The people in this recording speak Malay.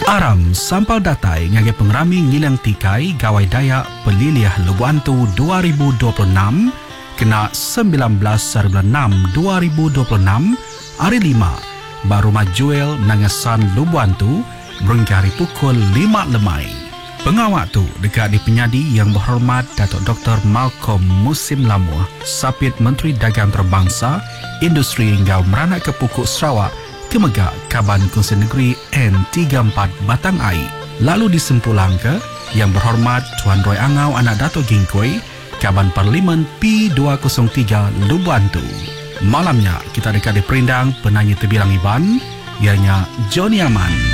Aram sampal datai ngagi pengrami ngilang tikai gawai daya peliliah Lebuantu 2026 kena 19/6/2026 hari 5 baru majuel nangasan Lebuantu berhingga hari pukul 5 lemai. Pengawak tu dekat di penyadi yang berhormat Datuk Dr. Malcolm Musim Lamuh, Sapit Menteri Dagang Terbangsa, Industri hingga Meranak ke Pokok Sarawak, Kemegak Kaban Kongsi Negeri N34 Batang Air. Lalu disempulang ke yang berhormat Tuan Roy Angau anak Dato' Gingkoi, Kaban Parlimen P203 Lebuantu. Malamnya kita dekat di perindang penyanyi terbilang Iban, ianya Johnny Aman.